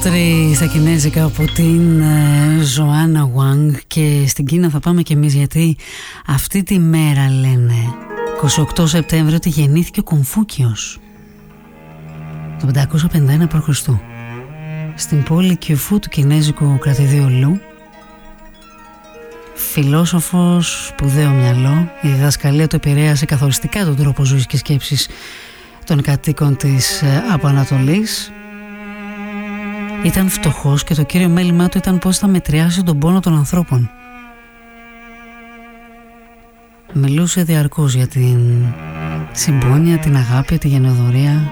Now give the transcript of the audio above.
Country στα κινέζικα από την Ζωάννα Wang. Και στην Κίνα θα πάμε κι εμείς, γιατί αυτή τη μέρα λένε 28 Σεπτέμβριο ότι γεννήθηκε ο Κομφούκιος το 551 π.Χ. στην πόλη Κιουφού του κινέζικου κρατηδίου Λου. Φιλόσοφος, σπουδαίο μυαλό. Η διδασκαλία του επηρέασε καθοριστικά τον τρόπο ζωής και σκέψης των κατοίκων της από Ανατολής. Ήταν φτωχός και το κύριο μέλημά του ήταν πώς θα μετριάσει τον πόνο των ανθρώπων. Μιλούσε διαρκώς για την συμπόνια, την αγάπη, τη γενναιοδωρία,